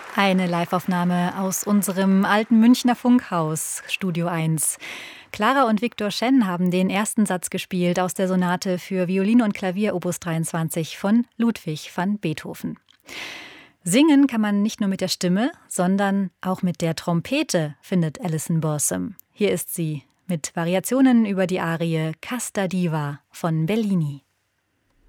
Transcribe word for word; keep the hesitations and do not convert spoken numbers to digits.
Eine Liveaufnahme aus unserem alten Münchner Funkhaus, Studio eins. Clara und Viktor Schenn haben den ersten Satz gespielt aus der Sonate für Violine und Klavier Opus dreiundzwanzig von Ludwig van Beethoven. Singen kann man nicht nur mit der Stimme, sondern auch mit der Trompete, findet Alison Borsum. Hier ist sie mit Variationen über die Arie Casta Diva von Bellini.